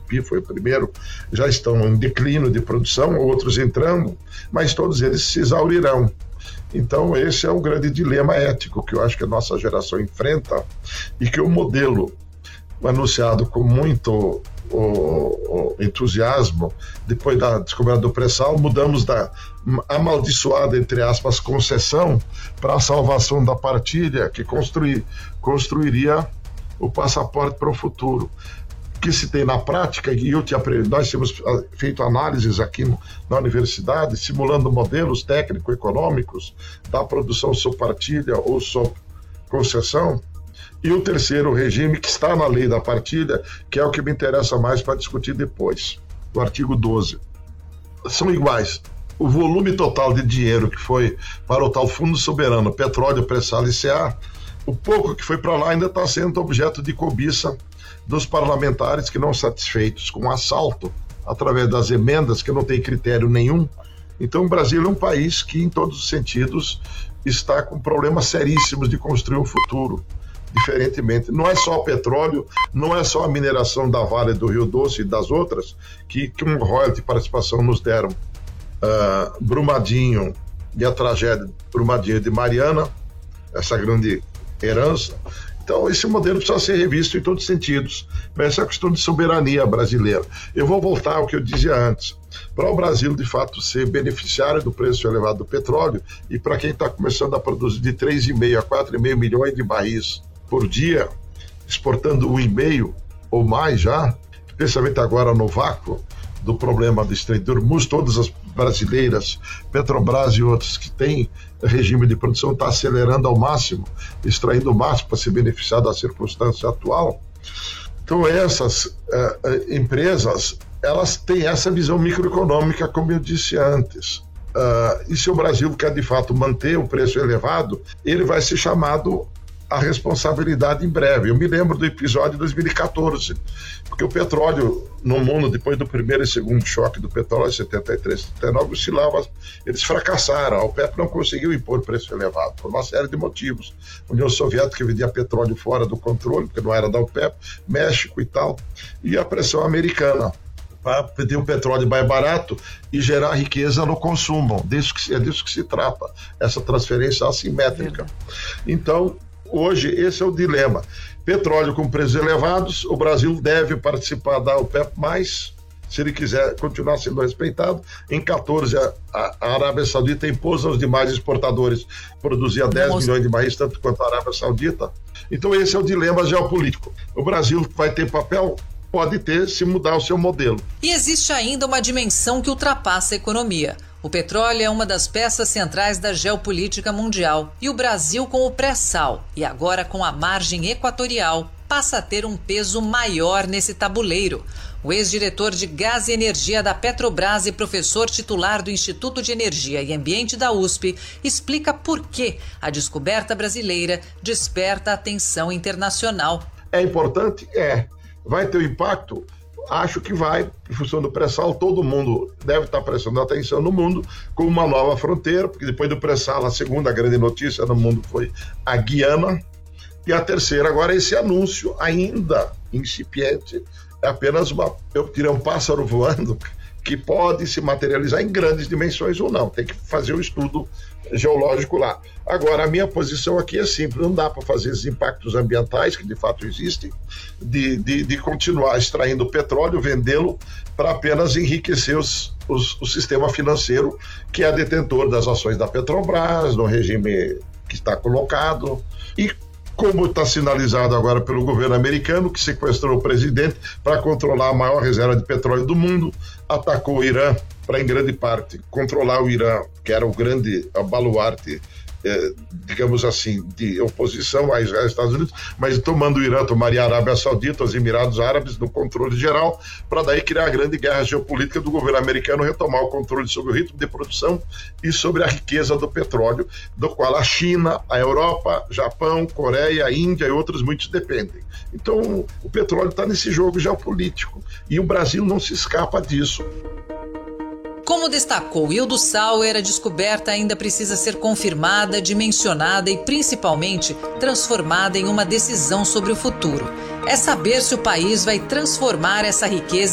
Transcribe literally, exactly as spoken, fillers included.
Tupi foi o primeiro, já estão em declínio de produção, outros entrando, mas todos eles se exaurirão. Então esse é o grande dilema ético que eu acho que a nossa geração enfrenta e que o modelo anunciado com muito o, o entusiasmo depois da descoberta do pré-sal, mudamos da amaldiçoada, entre aspas, concessão para a salvação da partilha que construir, construiria o passaporte para o futuro. O que se tem na prática, e eu te aprendi, nós temos feito análises aqui no, na universidade, simulando modelos técnico-econômicos da produção sob partilha ou sob concessão. E o terceiro regime, que está na lei da partilha, que é o que me interessa mais para discutir depois, do artigo doze. São iguais. O volume total de dinheiro que foi para o tal Fundo Soberano, Petróleo, Pré-Sal e C A, o pouco que foi para lá ainda está sendo objeto de cobiça dos parlamentares que não satisfeitos com o assalto, através das emendas, que não tem critério nenhum. Então o Brasil é um país que, em todos os sentidos, está com problemas seríssimos de construir um futuro. Diferentemente, não é só o petróleo, não é só a mineração da Vale do Rio Doce e das outras, que, que um royalty de participação nos deram. Uh, Brumadinho e a tragédia Brumadinho de Mariana, essa grande herança. Então esse modelo precisa ser revisto em todos os sentidos, mas essa é a questão de soberania brasileira. Eu vou voltar ao que eu dizia antes. Para o Brasil, de fato, ser beneficiário do preço elevado do petróleo, e para quem está começando a produzir de três vírgula cinco a quatro vírgula cinco milhões de barris por dia, exportando um vírgula cinco ou mais já, especialmente agora no vácuo do problema do Estreito de Hormuz, todas as brasileiras, Petrobras e outros que têm regime de produção, está acelerando ao máximo, extraindo o máximo para se beneficiar da circunstância atual. Então essas uh, empresas, elas têm essa visão microeconômica, como eu disse antes. Uh, e se o Brasil quer de fato manter o preço elevado, ele vai ser chamado a responsabilidade em breve. Eu me lembro do episódio de dois mil e catorze, porque o petróleo no mundo, depois do primeiro e segundo choque do petróleo, em setenta e três, setenta e nove, oscilava, eles fracassaram, a OPEP não conseguiu impor preço elevado, por uma série de motivos. A União Soviética vendia petróleo fora do controle, porque não era da OPEP, México e tal, e a pressão americana para vender o petróleo mais barato e gerar riqueza no consumo. Disso que, é disso que se trata, essa transferência assimétrica. Então, hoje, esse é o dilema. Petróleo com preços elevados, o Brasil deve participar da OPEP+, se ele quiser continuar sendo respeitado. Em catorze, a, a Arábia Saudita impôs aos demais exportadores, produzia dez milhões de barris, tanto quanto a Arábia Saudita. Então esse é o dilema geopolítico. O Brasil vai ter papel? Pode ter, se mudar o seu modelo. E existe ainda uma dimensão que ultrapassa a economia. O petróleo é uma das peças centrais da geopolítica mundial e o Brasil, com o pré-sal e agora com a margem equatorial, passa a ter um peso maior nesse tabuleiro. O ex-diretor de Gás e Energia da Petrobras e professor titular do Instituto de Energia e Ambiente da U S P explica por que a descoberta brasileira desperta atenção internacional. É importante? É. Vai ter um impacto? Acho que vai, em função do pré-sal, todo mundo deve estar prestando atenção no mundo com uma nova fronteira, porque depois do pré-sal, a segunda grande notícia no mundo foi a Guiana, e a terceira agora é esse anúncio ainda incipiente, é apenas uma, eu diria, um pássaro voando que pode se materializar em grandes dimensões ou não, tem que fazer o estudo geológico lá. Agora, a minha posição aqui é simples, não dá para fazer esses impactos ambientais, que de fato existem, de, de, de continuar extraindo petróleo, vendê-lo, para apenas enriquecer os, os, o sistema financeiro, que é detentor das ações da Petrobras, no regime que está colocado, e como está sinalizado agora pelo governo americano, que sequestrou o presidente para controlar a maior reserva de petróleo do mundo, atacou o Irã para, em grande parte, controlar o Irã, que era o grande baluarte, eh, digamos assim, de oposição a Israel e Estados Unidos, mas tomando o Irã, tomaria a Arábia Saudita, os Emirados Árabes, no controle geral, para daí criar a grande guerra geopolítica do governo americano, retomar o controle sobre o ritmo de produção e sobre a riqueza do petróleo, do qual a China, a Europa, Japão, Coreia, Índia e outros muitos dependem. Então, o petróleo está nesse jogo geopolítico e o Brasil não se escapa disso. Como destacou Hildo Sauer, a descoberta ainda precisa ser confirmada, dimensionada e, principalmente, transformada em uma decisão sobre o futuro. É saber se o país vai transformar essa riqueza